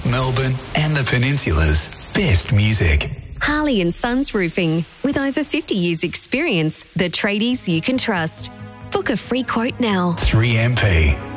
Melbourne and the Peninsula's best music. Harley and Sons Roofing. With over 50 years experience, the tradies you can trust. Book a free quote now. 3MP.